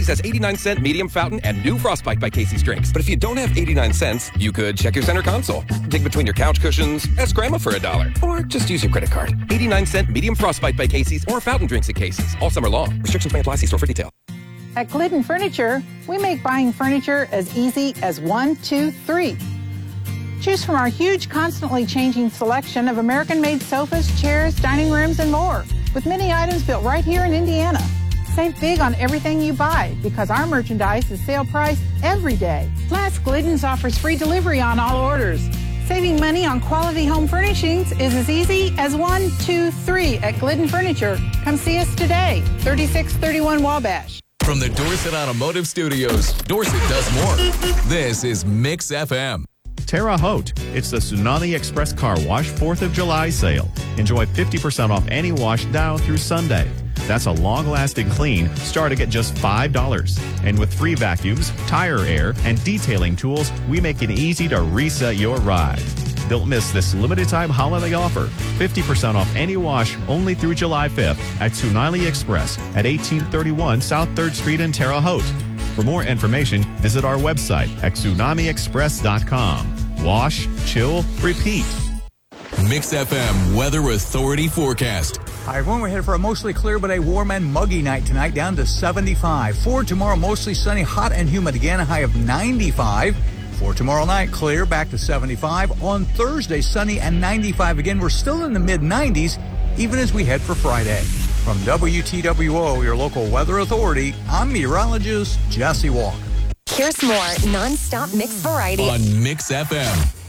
Says 89-cent medium fountain and new Frostbite by Casey's drinks. But if you don't have 89 cents, you could check your center console, dig between your couch cushions, ask Grandma for $1, or just use your credit card. 89-cent medium Frostbite by Casey's or fountain drinks at Casey's. All summer long. Restrictions may apply. See store for detail. At Glidden Furniture, we make buying furniture as easy as 1, 2, 3. Choose from our huge, constantly changing selection of American-made sofas, chairs, dining rooms, and more, with many items built right here in Indiana. Save big on everything you buy because our merchandise is sale price every day. Plus, Glidden's offers free delivery on all orders. Saving money on quality home furnishings is as easy as 1, 2, 3 at Glidden Furniture. Come see us today, 3631 Wabash. From the Dorset Automotive Studios, Dorset does more. This is Mix FM. Terre Haute. It's the Tsunami Express Car Wash 4th of July sale. Enjoy 50% off any wash now through Sunday. That's a long-lasting clean starting at just $5. And with free vacuums, tire air, and detailing tools, we make it easy to reset your ride. Don't miss this limited-time holiday offer. 50% off any wash only through July 5th at Tsunami Express at 1831 South 3rd Street in Terre Haute. For more information, visit our website at tsunamiexpress.com. Wash, chill, repeat. Mix FM Weather Authority forecast. Hi, everyone. We're headed for a mostly clear but a warm and muggy night tonight, down to 75. For tomorrow, mostly sunny, hot and humid again, a high of 95. For tomorrow night, clear, back to 75. On Thursday, sunny and 95 again. We're still in the mid-90s, even as we head for Friday. From WTWO, your local weather authority, I'm meteorologist Jesse Walker. Here's more non-stop mix variety on Mix FM.